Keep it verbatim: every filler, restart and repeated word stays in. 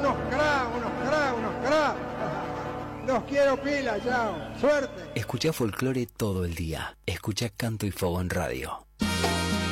unos cra, unos cra, unos cra. Los quiero pila, chao. Suerte. Escuchá folclore todo el día. Escuchá Canto y Fogón Radio.